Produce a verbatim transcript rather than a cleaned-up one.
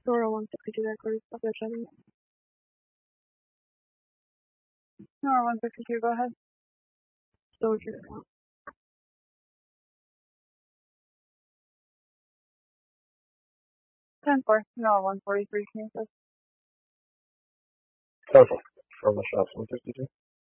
Dora one fifty-two records. Stop that shutting. Dora one fifty-two, go ahead. Soldier. ten four. No, one forty-three. Can you say? Total from the shots one fifty-two.